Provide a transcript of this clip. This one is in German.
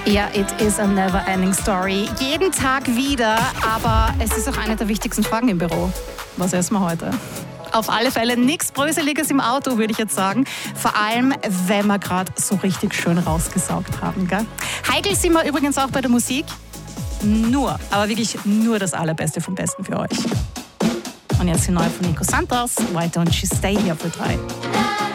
Ja, it is a never-ending story. Jeden Tag wieder, aber es ist auch eine der wichtigsten Fragen im Büro. Was essen wir heute? Auf alle Fälle nichts Bröseliges im Auto, würde ich jetzt sagen. Vor allem, wenn wir gerade so richtig schön rausgesaugt haben. Gell? Heikel sind wir übrigens auch bei der Musik. Nur, aber wirklich nur das Allerbeste vom Besten für euch. Und jetzt die neue von Nico Santos. Why don't you stay here für 3?